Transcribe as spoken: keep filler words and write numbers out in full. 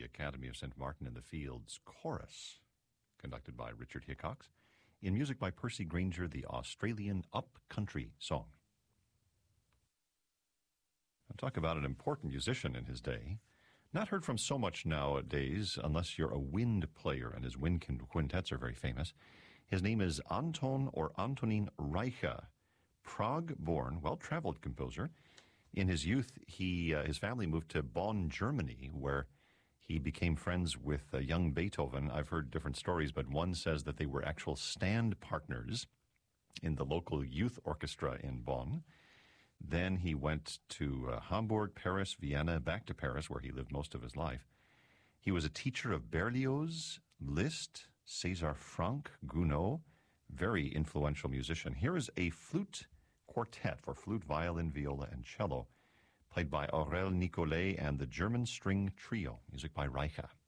Academy of Saint Martin in the Fields Chorus, conducted by Richard Hickox, in music by Percy Grainger, the Australian up-country song. I'll talk about an important musician in his day. Not heard from so much nowadays, unless you're a wind player, and his wind quintets are very famous. His name is Anton or Antonín Reicha, Prague-born, well-traveled composer. In his youth, he uh, his family moved to Bonn, Germany, where he became friends with uh, young Beethoven. I've heard different stories, but one says that they were actual stand partners in the local youth orchestra in Bonn. Then he went to uh, Hamburg, Paris, Vienna, back to Paris, where he lived most of his life. He was a teacher of Berlioz, Liszt, César Franck, Gounod, very influential musician. Here is a flute quartet for flute, violin, viola, and cello, played by Aurel Nicolet and the German String Trio, music by Reicha.